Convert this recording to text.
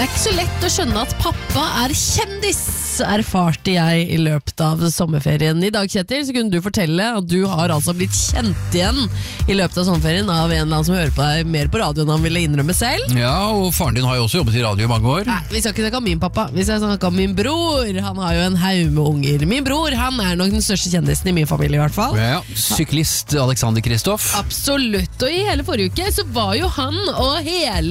Det er ikke så lett å skjønne at pappa er kjendis, erfarte jeg i løpet av sommerferien. I dag, Kjetil, så kunne du fortelle at du har altså blitt kjent igjen i løpet av sommerferien av en eller annen som hører på deg mer på radio enn han ville innrømme selv. Ja, og faren din har jo også jobbet i radio i mange år. Nei, vi skal ikke snakke om min pappa, vi skal snakke om min bror. Han har jo en haug med unger. Min bror, han er nok den største kjendisen i min familie i hvert fall. Ja, syklist Alexander Kristoff. Absolutt, og i hele forrige uke så var jo han og hele